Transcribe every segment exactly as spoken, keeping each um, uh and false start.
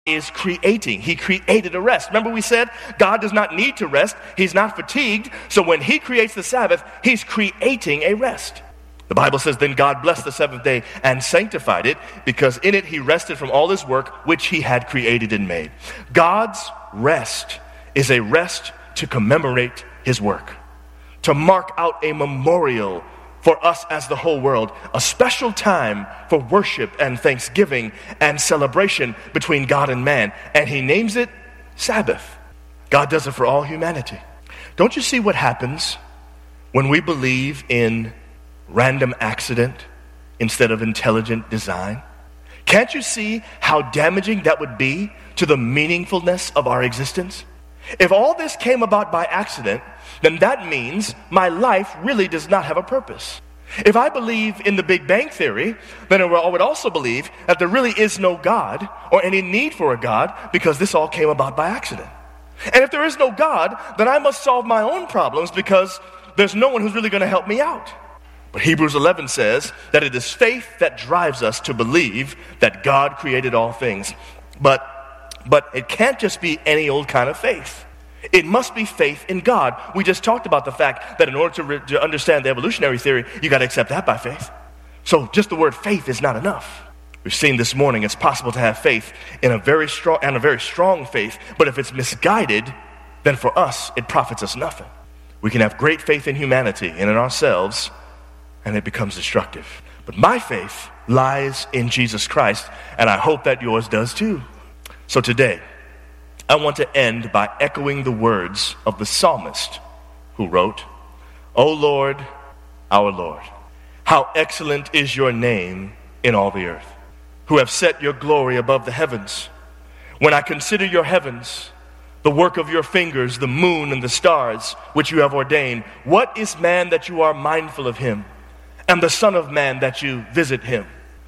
is creating. He created a rest. Remember we said God does not need to rest. He's not fatigued. So when he creates the Sabbath, he's creating a rest. The Bible says, then God blessed the seventh day and sanctified it, because in it he rested from all his work which he had created and made. God's rest is a rest to commemorate his work, to mark out a memorial for us as the whole world, a special time for worship and thanksgiving and celebration between God and man. And he names it Sabbath. God does it for all humanity. Don't you see what happens when we believe in random accident instead of intelligent design? Can't you see how damaging that would be to the meaningfulness of our existence? If all this came about by accident, then that means my life really does not have a purpose. If I believe in the Big Bang Theory, then I would also believe that there really is no God or any need for a God, because this all came about by accident. And if there is no God, then I must solve my own problems, because there's no one who's really going to help me out. But Hebrews eleven says that it is faith that drives us to believe that God created all things. But But it can't just be any old kind of faith. It must be faith in God. We just talked about the fact that in order to, re- to understand the evolutionary theory, you got to accept that by faith. So just the word faith is not enough. We've seen this morning it's possible to have faith in a very strong and a very strong faith, but if it's misguided, then for us it profits us nothing. We can have great faith in humanity and in ourselves, and it becomes destructive. But my faith lies in Jesus Christ, and I hope that yours does too. So today, I want to end by echoing the words of the psalmist who wrote, O Lord, our Lord, how excellent is your name in all the earth, who have set your glory above the heavens. When I consider your heavens, the work of your fingers, the moon and the stars, which you have ordained, what is man that you are mindful of him, and the son of man that you visit him?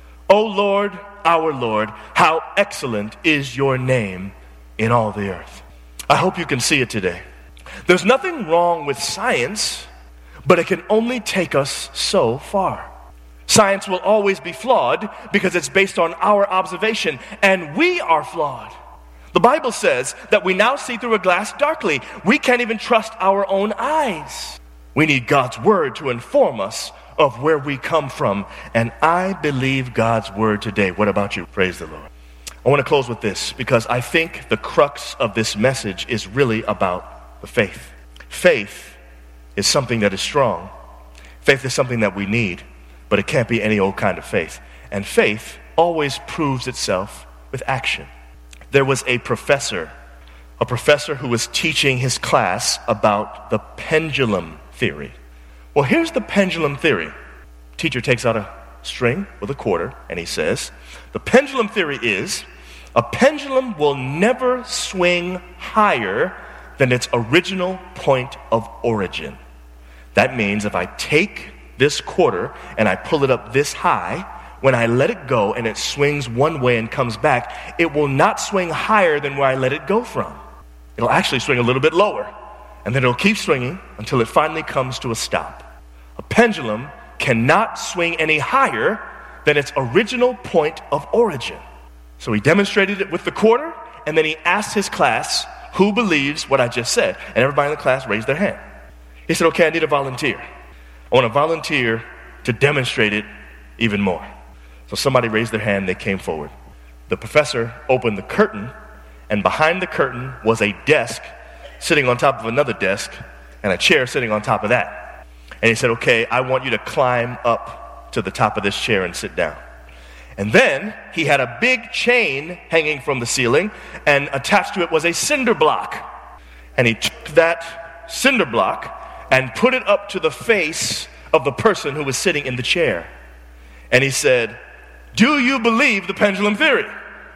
O Lord, our Lord, how excellent is your name in all the earth. I hope you can see it today. There's nothing wrong with science, but it can only take us so far. Science will always be flawed because it's based on our observation, and we are flawed. The Bible says that we now see through a glass darkly. We can't even trust our own eyes. We need God's word to inform us of where we come from, and I believe God's word today. What about you? Praise the Lord. I want to close with this, because I think the crux of this message is really about the faith. Faith is something that is strong. Faith is something that we need, but it can't be any old kind of faith. And faith always proves itself with action. There was a professor, a professor who was teaching his class about the pendulum theory. Well, here's the pendulum theory. Teacher takes out a string with a quarter, and he says, the pendulum theory is, a pendulum will never swing higher than its original point of origin. That means if I take this quarter and I pull it up this high, when I let it go and it swings one way and comes back, it will not swing higher than where I let it go from. It'll actually swing a little bit lower, and then it'll keep swinging until it finally comes to a stop. A pendulum cannot swing any higher than its original point of origin. So he demonstrated it with the quarter, and then he asked his class, who believes what I just said? And everybody in the class raised their hand. He said, okay, I need a volunteer. I want to volunteer to demonstrate it even more. So somebody raised their hand, they came forward. The professor opened the curtain, and behind the curtain was a desk sitting on top of another desk, and a chair sitting on top of that. And he said, okay, I want you to climb up to the top of this chair and sit down. And then he had a big chain hanging from the ceiling, and attached to it was a cinder block. And he took that cinder block and put it up to the face of the person who was sitting in the chair. And he said, do you believe the pendulum theory?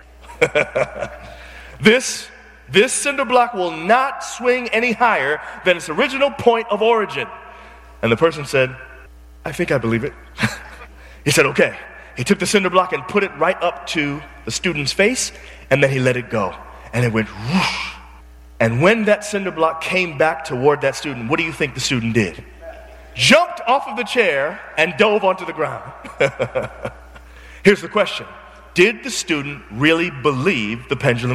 this, this cinder block will not swing any higher than its original point of origin. And the person said, I think I believe it. He said, okay. He took the cinder block and put it right up to the student's face, and then he let it go. And it went whoosh. And when that cinder block came back toward that student, what do you think the student did? Jumped off of the chair and dove onto the ground. Here's the question. did the student really believe the pendulum